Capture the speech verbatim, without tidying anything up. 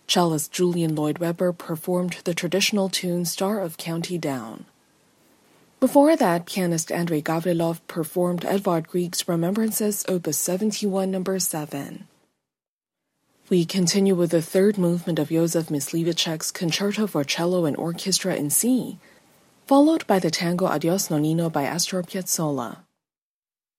Cellist Julian Lloyd Webber performed the traditional tune Star of County Down. Before that, pianist Andrei Gavrilov performed Edvard Grieg's Remembrances Opus seventy-one, number seven. We continue with the third movement of Joseph Mysliveček's Concerto for Cello and Orchestra in C, followed by the tango Adios Nonino by Astor Piazzolla.